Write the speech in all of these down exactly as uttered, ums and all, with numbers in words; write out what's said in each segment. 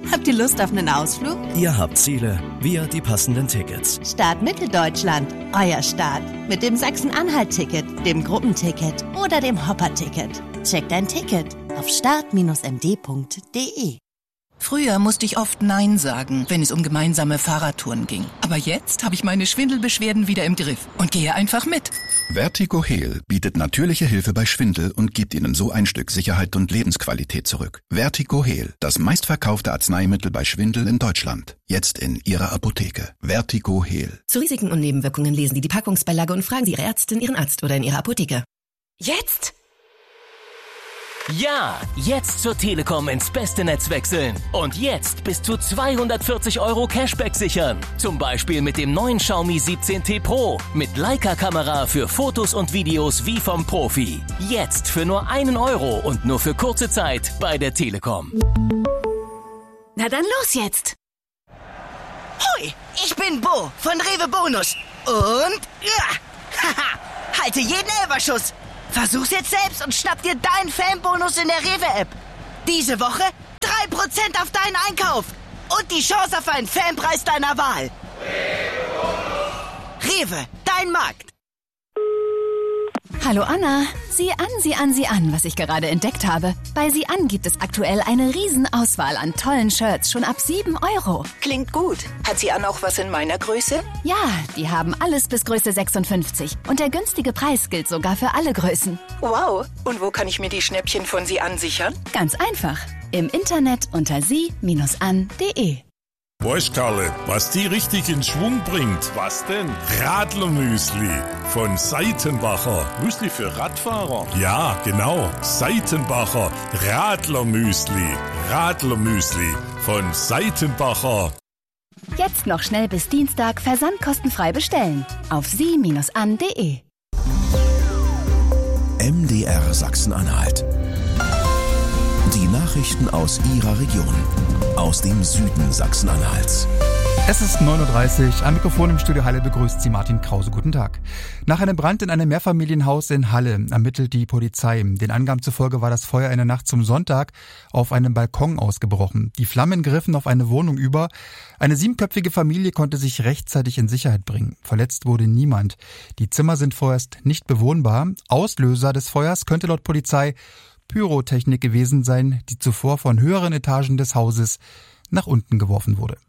Habt ihr Lust auf einen Ausflug? Ihr habt Ziele, wir die passenden Tickets. Start Mitteldeutschland, euer Start. Mit dem Sachsen-Anhalt-Ticket, dem Gruppenticket oder dem Hopper-Ticket. Checkt ein Ticket auf start Bindestrich m d Punkt d e. Früher musste ich oft Nein sagen, wenn es um gemeinsame Fahrradtouren ging. Aber jetzt habe ich meine Schwindelbeschwerden wieder im Griff und gehe einfach mit. Vertigo-Heal bietet natürliche Hilfe bei Schwindel und gibt Ihnen so ein Stück Sicherheit und Lebensqualität zurück. Vertigo-Heal, das meistverkaufte Arzneimittel bei Schwindel in Deutschland. Jetzt in Ihrer Apotheke. Vertigo-Heal. Zu Risiken und Nebenwirkungen lesen Sie die Packungsbeilage und fragen Sie Ihre Ärztin, Ihren Arzt oder in Ihrer Apotheke. Jetzt? Ja, jetzt zur Telekom ins beste Netz wechseln. Und jetzt bis zu zweihundertvierzig Euro Cashback sichern. Zum Beispiel mit dem neuen Xiaomi siebzehn T Pro. Mit Leica-Kamera für Fotos und Videos wie vom Profi. Jetzt für nur einen Euro und nur für kurze Zeit bei der Telekom. Na dann los jetzt. Hoi, ich bin Bo von Rewe Bonus. Und ja, haha, halte jeden Elferschuss. Versuch's jetzt selbst und schnapp dir deinen Fanbonus in der Rewe-App. Diese Woche drei Prozent auf deinen Einkauf. Und die Chance auf einen Fanpreis deiner Wahl. Rewe, dein Markt. Hallo Anna, sieh an, sieh an, sieh an, was ich gerade entdeckt habe. Bei Sieh an gibt es aktuell eine Riesenauswahl an tollen Shirts, schon ab sieben Euro. Klingt gut. Hat sie an auch was in meiner Größe? Ja, die haben alles bis Größe sechsundfünfzig. Und der günstige Preis gilt sogar für alle Größen. Wow. Und wo kann ich mir die Schnäppchen von Sie ansichern? Ganz einfach. Im Internet unter sie Bindestrich an Punkt de. Weißt Karle, was die richtig in Schwung bringt? Was denn? Radlermüsli von Seitenbacher. Müsli für Radfahrer? Ja, genau. Seitenbacher Radlermüsli. Radlermüsli von Seitenbacher. Jetzt noch schnell bis Dienstag versandkostenfrei bestellen. Auf sie Bindestrich an Punkt de. M D R Sachsen-Anhalt. Die Nachrichten aus Ihrer Region. Aus dem Süden Sachsen-Anhalts. Es ist neun Uhr dreißig. Am Mikrofon im Studio Halle begrüßt Sie Martin Krause. Guten Tag. Nach einem Brand in einem Mehrfamilienhaus in Halle ermittelt die Polizei. Den Angaben zufolge war das Feuer in der Nacht zum Sonntag auf einem Balkon ausgebrochen. Die Flammen griffen auf eine Wohnung über. Eine siebenköpfige Familie konnte sich rechtzeitig in Sicherheit bringen. Verletzt wurde niemand. Die Zimmer sind vorerst nicht bewohnbar. Auslöser des Feuers könnte laut Polizei Pyrotechnik gewesen sein, die zuvor von höheren Etagen des Hauses nach unten geworfen wurde.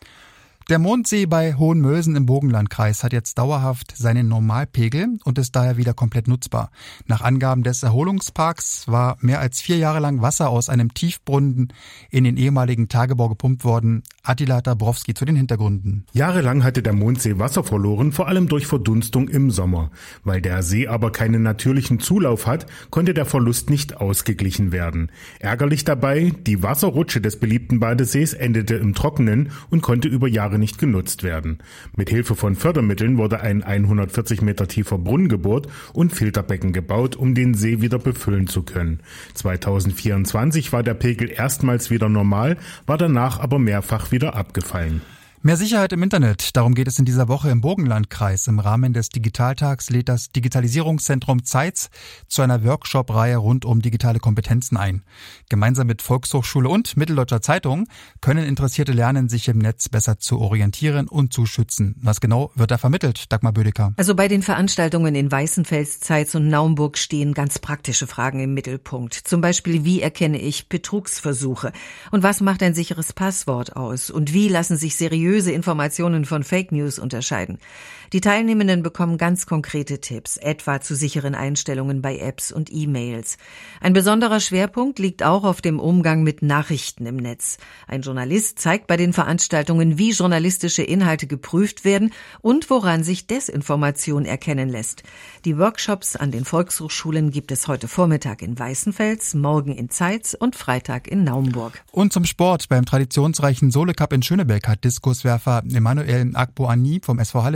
Der Mondsee bei Hohenmölsen im Burgenlandkreis hat jetzt dauerhaft seinen Normalpegel und ist daher wieder komplett nutzbar. Nach Angaben des Erholungsparks war mehr als vier Jahre lang Wasser aus einem Tiefbrunnen in den ehemaligen Tagebau gepumpt worden. Attila Dabrowski zu den Hintergründen. Jahrelang hatte der Mondsee Wasser verloren, vor allem durch Verdunstung im Sommer. Weil der See aber keinen natürlichen Zulauf hat, konnte der Verlust nicht ausgeglichen werden. Ärgerlich dabei, die Wasserrutsche des beliebten Badesees endete im Trockenen und konnte über Jahre nicht genutzt werden. Mit Hilfe von Fördermitteln wurde ein hundertvierzig Meter tiefer Brunnen gebohrt und Filterbecken gebaut, um den See wieder befüllen zu können. zweitausendvierundzwanzig war der Pegel erstmals wieder normal, war danach aber mehrfach wieder abgefallen. Mehr Sicherheit im Internet, darum geht es in dieser Woche im Burgenlandkreis. Im Rahmen des Digitaltags lädt das Digitalisierungszentrum Zeitz zu einer Workshop-Reihe rund um digitale Kompetenzen ein. Gemeinsam mit Volkshochschule und Mitteldeutscher Zeitung können Interessierte lernen, sich im Netz besser zu orientieren und zu schützen. Was genau wird da vermittelt, Dagmar Bödecker? Also bei den Veranstaltungen in Weißenfels, Zeitz und Naumburg stehen ganz praktische Fragen im Mittelpunkt. Zum Beispiel, wie erkenne ich Betrugsversuche? Und was macht ein sicheres Passwort aus? Und wie lassen sich seriöse Informationen von Fake News unterscheiden. Die Teilnehmenden bekommen ganz konkrete Tipps, etwa zu sicheren Einstellungen bei Apps und E-Mails. Ein besonderer Schwerpunkt liegt auch auf dem Umgang mit Nachrichten im Netz. Ein Journalist zeigt bei den Veranstaltungen, wie journalistische Inhalte geprüft werden und woran sich Desinformation erkennen lässt. Die Workshops an den Volkshochschulen gibt es heute Vormittag in Weißenfels, morgen in Zeitz und Freitag in Naumburg. Und zum Sport. Beim traditionsreichen Sole Cup in Schönebeck hat Diskuswerfer Emmanuel Agboani vom S V Halle den Sprung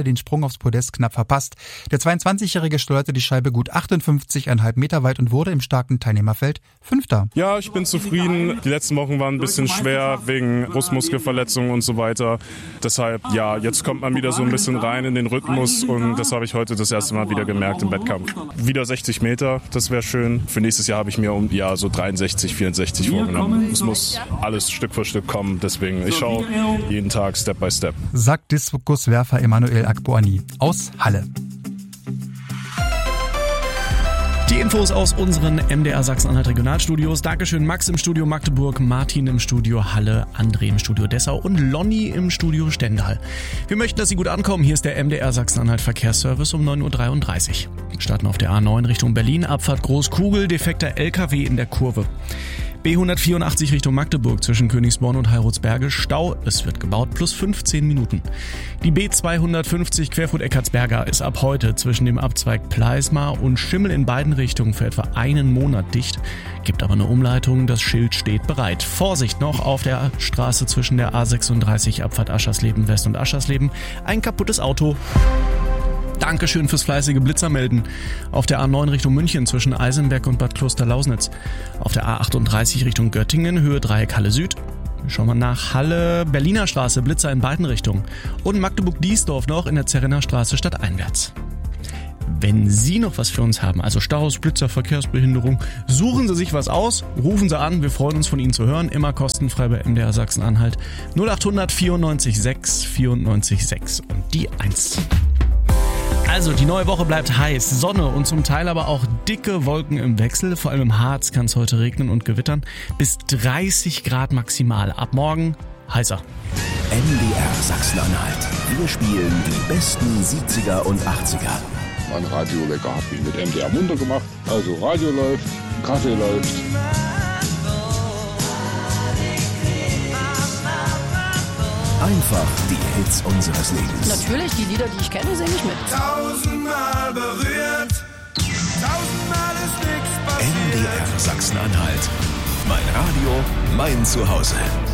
Sprung aufs Podest knapp verpasst. Der zweiundzwanzigjährige steuerte die Scheibe gut achtundfünfzig Komma fünf Meter weit und wurde im starken Teilnehmerfeld Fünfter. Ja, ich bin zufrieden. Die letzten Wochen waren ein bisschen schwer wegen Brustmuskelverletzungen und so weiter. Deshalb, ja, jetzt kommt man wieder so ein bisschen rein in den Rhythmus und das habe ich heute das erste Mal wieder gemerkt im Wettkampf. Wieder sechzig Meter, das wäre schön. Für nächstes Jahr habe ich mir um ja so dreiundsechzig, vierundsechzig vorgenommen. Es muss alles Stück für Stück kommen, deswegen ich schaue jeden Tag Step by Step. Sagt Diskuswerfer Emanuel Akboani aus Halle. Die Infos aus unseren M D R Sachsen-Anhalt Regionalstudios. Dankeschön Max im Studio Magdeburg, Martin im Studio Halle, André im Studio Dessau und Lonny im Studio Stendal. Wir möchten, dass Sie gut ankommen. Hier ist der M D R Sachsen-Anhalt Verkehrsservice um neun Uhr dreiunddreißig. Wir starten auf der A neun Richtung Berlin, Abfahrt Großkugel, defekter L K W in der Kurve. B hundertvierundachtzig Richtung Magdeburg zwischen Königsborn und Heilrotsberge Stau. Es wird gebaut, plus fünfzehn Minuten. Die B zweihundertfünfzig Querfurt-Eckartsberger ist ab heute zwischen dem Abzweig Pleismar und Schimmel in beiden Richtungen für etwa einen Monat dicht. Gibt aber eine Umleitung, das Schild steht bereit. Vorsicht noch auf der Straße zwischen der A sechsunddreißig Abfahrt Aschersleben West und Aschersleben. Ein kaputtes Auto. Dankeschön fürs fleißige Blitzermelden. Auf der A neun Richtung München zwischen Eisenberg und Bad Klosterlausnitz. Auf der A achtunddreißig Richtung Göttingen, Höhe Dreieck Halle Süd. Schauen wir nach Halle, Berliner Straße, Blitzer in beiden Richtungen. Und Magdeburg-Diesdorf noch in der Zerrenner Straße stadteinwärts. Wenn Sie noch was für uns haben, also Staus, Blitzer, Verkehrsbehinderung, suchen Sie sich was aus, rufen Sie an, wir freuen uns von Ihnen zu hören, immer kostenfrei bei M D R Sachsen-Anhalt null achthundert vierundneunzig sechs vierundneunzig sechs und die eins. Also, die neue Woche bleibt heiß, Sonne und zum Teil aber auch dicke Wolken im Wechsel. Vor allem im Harz kann es heute regnen und gewittern. Bis dreißig Grad maximal. Ab morgen heißer. M D R Sachsen-Anhalt. Wir spielen die besten siebziger und achtziger. Mein Radiowecker hat mich mit M D R munter gemacht. Also Radio läuft, Kaffee läuft. Einfach die Hits unseres Lebens. Natürlich, die Lieder, die ich kenne, singe ich mit. Tausendmal berührt, tausendmal ist nichts passiert. M D R Sachsen-Anhalt. Mein Radio, mein Zuhause.